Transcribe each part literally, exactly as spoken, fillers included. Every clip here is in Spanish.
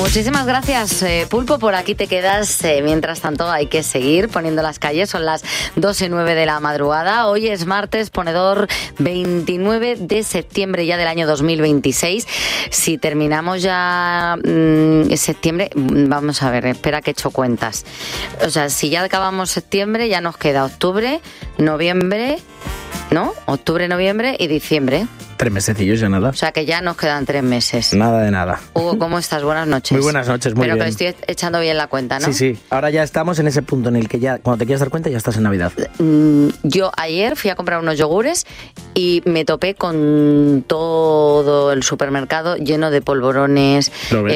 Muchísimas gracias, eh, Pulpo, por aquí te quedas. Eh, mientras tanto hay que seguir poniendo las calles, son las dos y nueve de la madrugada. Hoy es martes, ponedor veintinueve de septiembre ya del año dos mil veintiséis. Si terminamos ya mmm, septiembre, vamos a ver, espera que he hecho cuentas. O sea, si ya acabamos septiembre, ya nos queda octubre, noviembre, ¿no? Octubre, noviembre y diciembre. Tres mesecillos ya nada. O sea que ya nos quedan tres meses. Nada de nada. Hugo, ¿cómo estás? Buenas noches. Muy buenas noches, muy Pero bien. Pero que estoy echando bien la cuenta, ¿no? Sí, sí. Ahora ya estamos en ese punto en el que ya, cuando te quieres dar cuenta, ya estás en Navidad. Yo ayer fui a comprar unos yogures y me topé con todo el supermercado lleno de polvorones,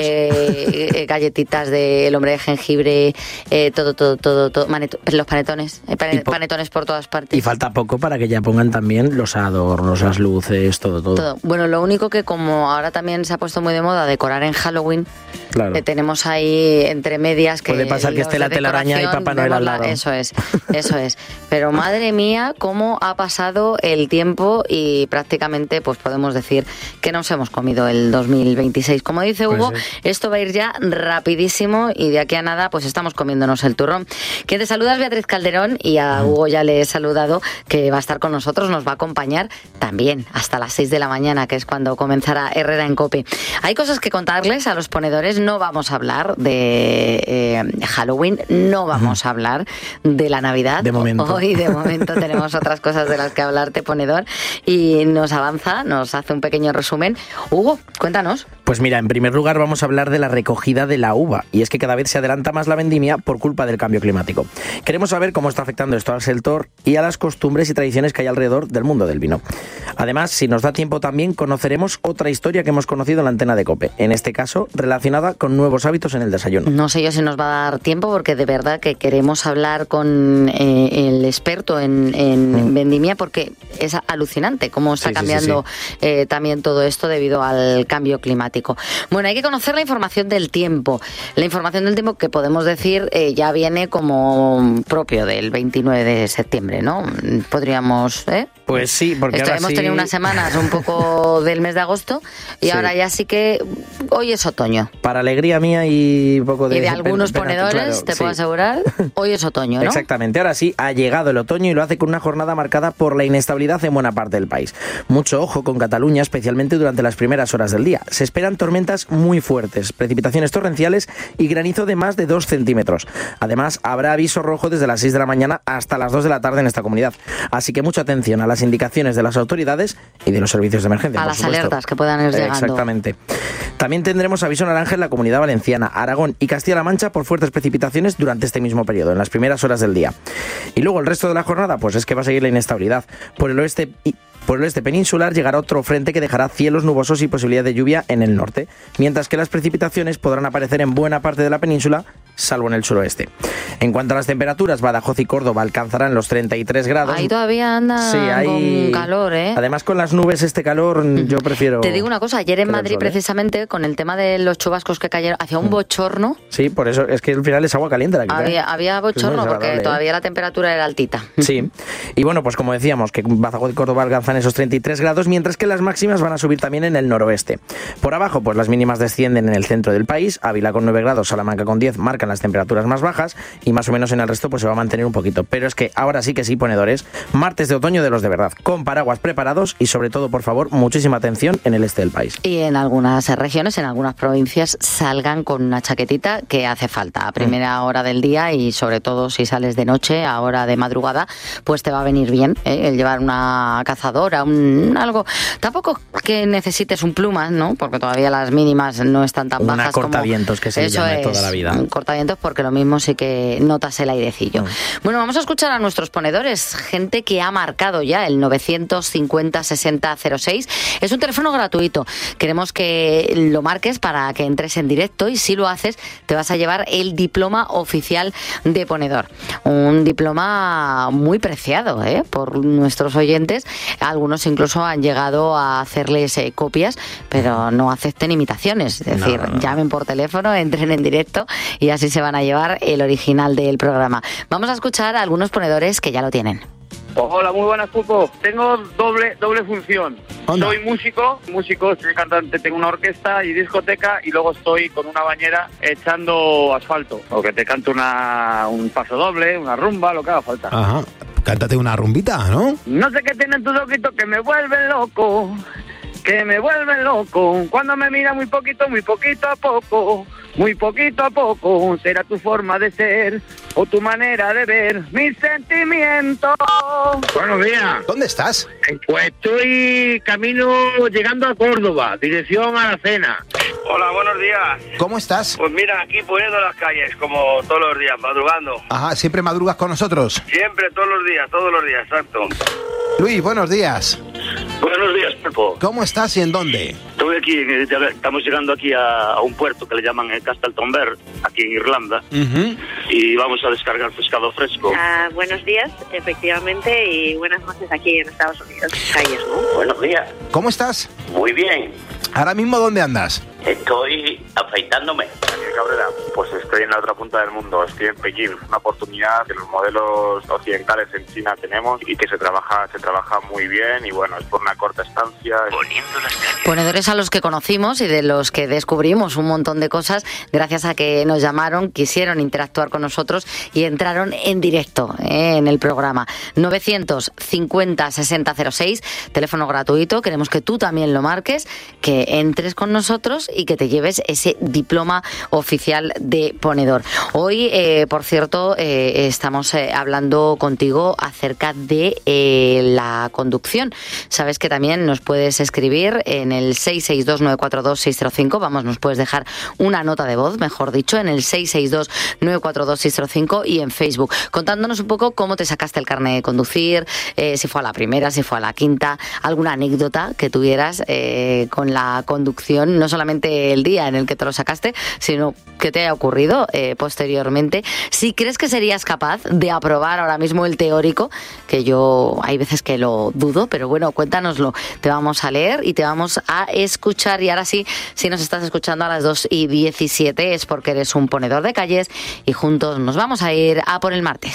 eh, galletitas del hombre de jengibre, eh, todo, todo, todo, todo, maneto, los panetones, eh, pan, po- panetones por todas partes. Y falta poco para que ya pongan también los adornos, las luces, todo. Todo. Todo. Bueno, lo único que como ahora también se ha puesto muy de moda decorar en Halloween, claro. que tenemos ahí entre medias que puede pasar que esté la telaraña y Papá Noel al lado. Eso es, eso es. Pero madre mía, cómo ha pasado el tiempo y prácticamente pues podemos decir que nos hemos comido el dos mil veintiséis. Como dice Hugo, pues sí. Esto va a ir ya rapidísimo y de aquí a nada pues estamos comiéndonos el turrón. Que te saludas, Beatriz Calderón, y a Hugo ya le he saludado, que va a estar con nosotros, nos va a acompañar también hasta las seis de la mañana, que es cuando comenzará Herrera en COPE. Hay cosas que contarles a los ponedores. No vamos a hablar de eh, Halloween, no vamos a hablar de la Navidad. De momento. Hoy, de momento, tenemos otras cosas de las que hablarte, ponedor, y nos avanza, nos hace un pequeño resumen. Hugo, cuéntanos. Pues mira, en primer lugar vamos a hablar de la recogida de la uva, y es que cada vez se adelanta más la vendimia por culpa del cambio climático. Queremos saber cómo está afectando esto al sector y a las costumbres y tradiciones que hay alrededor del mundo del vino. Además, si nos da tiempo también, conoceremos otra historia que hemos conocido en la antena de COPE, en este caso relacionada con nuevos hábitos en el desayuno. No sé yo si nos va a dar tiempo, porque de verdad que queremos hablar con eh, el experto en, en mm. vendimia, porque es alucinante cómo está sí, cambiando sí, sí, sí. Eh, también todo esto debido al cambio climático. Bueno, hay que conocer la información del tiempo. La información del tiempo que podemos decir eh, ya viene como propio del veintinueve de septiembre, ¿no? Podríamos... ¿eh? Pues sí, porque Esto, ahora hemos sí... tenido unas semanas un poco del mes de agosto y sí. Ahora ya sí que hoy es otoño. Para alegría mía y un poco de... Y de algunos pena, ponedores, claro, te sí. puedo asegurar, hoy es otoño, ¿no? Exactamente, ahora sí, ha llegado el otoño y lo hace con una jornada marcada por la inestabilidad en buena parte del país. Mucho ojo con Cataluña, especialmente durante las primeras horas del día. Se esperan tormentas muy fuertes, precipitaciones torrenciales y granizo de más de dos centímetros. Además, habrá aviso rojo desde las seis de la mañana hasta las dos de la tarde en esta comunidad. Así que mucha atención a las indicaciones de las autoridades y de los servicios de emergencia. A por las supuesto. alertas que puedan ir llegando. Exactamente. También tendremos aviso naranja en la Comunidad Valenciana, Aragón y Castilla-La Mancha por fuertes precipitaciones durante este mismo periodo, en las primeras horas del día. Y luego el resto de la jornada, pues es que va a seguir la inestabilidad. Por el oeste y Por el oeste peninsular llegará otro frente que dejará cielos nubosos y posibilidad de lluvia en el norte, mientras que las precipitaciones podrán aparecer en buena parte de la península, salvo en el suroeste. En cuanto a las temperaturas, Badajoz y Córdoba alcanzarán los treinta y tres grados. Ahí todavía anda sí, hay... con calor, ¿eh? Además, con las nubes, este calor, yo prefiero... Te digo una cosa, ayer en Madrid, sol, ¿eh? Precisamente, con el tema de los chubascos que cayeron, hacía un bochorno. Sí, por eso, es que al final es agua caliente la que Había, cae. había bochorno, porque ¿eh? Todavía la temperatura era altita. Sí, y bueno, pues como decíamos, que Badajoz y Córdoba alcanzan esos treinta y tres grados, mientras que las máximas van a subir también en el noroeste. Por abajo, pues las mínimas descienden en el centro del país. Ávila con nueve grados, Salamanca con diez, marcan las temperaturas más bajas, y más o menos en el resto pues se va a mantener un poquito. Pero es que ahora sí que sí, ponedores, martes de otoño de los de verdad, con paraguas preparados y sobre todo, por favor, muchísima atención en el este del país. Y en algunas regiones, en algunas provincias, salgan con una chaquetita que hace falta a primera mm. hora del día, y sobre todo si sales de noche, a hora de madrugada, pues te va a venir bien, ¿eh? El llevar una cazadora, un algo. Tampoco que necesites un plumas, ¿no? Porque todavía las mínimas no están tan una bajas como... Una cortavientos que se llama es, toda la vida. Un cortavientos, porque lo mismo sí que notas el airecillo. Mm. Bueno, vamos a escuchar a nuestros ponedores, gente que ha marcado ya el novecientos cincuenta sesenta cero seis. Es un teléfono gratuito. Queremos que lo marques para que entres en directo, y si lo haces te vas a llevar el diploma oficial de ponedor. Un diploma muy preciado, ¿eh? Por nuestros oyentes. Algunos incluso han llegado a hacerles eh, copias, pero no acepten imitaciones. Es decir, no, no, no. llamen por teléfono, entren en directo y así se van a llevar el original del programa. Vamos a escuchar a algunos ponedores que ya lo tienen. Hola, muy buenas, Pulpo. Tengo doble doble función. Onda. Soy músico, músico, soy cantante, tengo una orquesta y discoteca, y luego estoy con una bañera echando asfalto. O que te canto una, un paso doble, una rumba, lo que haga falta. Ajá. Cántate una rumbita, ¿no? No sé qué tienen tus ojitos que me vuelven loco, que me vuelven loco. Cuando me mira muy poquito, muy poquito a poco, muy poquito a poco. Será tu forma de ser o tu manera de ver mis sentimientos. Buenos días. ¿Dónde estás? Pues estoy camino llegando a Córdoba, dirección a la cena. Hola, buenos días. ¿Cómo estás? Pues mira, aquí poniendo las calles, como todos los días, madrugando. Ajá, ¿siempre madrugas con nosotros? Siempre, todos los días, todos los días, exacto. Luis, buenos días. Buenos días, Pulpo. ¿Cómo estás y en dónde? Estoy aquí, estamos llegando aquí a, a un puerto que le llaman Castletonber, aquí en Irlanda, Uh-huh. y vamos a descargar pescado fresco. Ah, buenos días, efectivamente, y buenas noches aquí en Estados Unidos. Calles, ¿no? Buenos días. ¿Cómo estás? Muy bien. ¿Ahora mismo dónde andas? Estoy afeitándome. Daniel Cabrera, pues estoy en la otra punta del mundo, estoy en Pekín. Una oportunidad que los modelos occidentales en China tenemos y que se trabaja se trabaja muy bien, y bueno, es por una corta estancia. Ponedores a los que conocimos y de los que descubrimos un montón de cosas gracias a que nos llamaron, quisieron interactuar con nosotros y entraron en directo eh, en el programa. novecientos cincuenta sesenta cero seis, teléfono gratuito. Queremos que tú también lo marques, que entres con nosotros y que te lleves ese diploma oficial de ponedor. Hoy, eh, por cierto, eh, estamos eh, hablando contigo acerca de eh, la conducción. Sabes que también nos puedes escribir en el seis seis dos nueve cuatro dos seis cero cinco, vamos, nos puedes dejar una nota de voz, mejor dicho, en el seis seis dos nueve cuatro dos seis cero cinco y en Facebook, contándonos un poco cómo te sacaste el carnet de conducir, eh, si fue a la primera, si fue a la quinta, alguna anécdota que tuvieras eh, con la conducción, no solamente el día en el que te lo sacaste, sino que te haya ocurrido eh, posteriormente. Si crees que serías capaz de aprobar ahora mismo el teórico, que yo hay veces que lo dudo, pero bueno, cuéntanoslo. Te vamos a leer y te vamos a escuchar. Y ahora sí, si nos estás escuchando a las dos y diecisiete es porque eres un ponedor de calles y juntos nos vamos a ir a por el martes.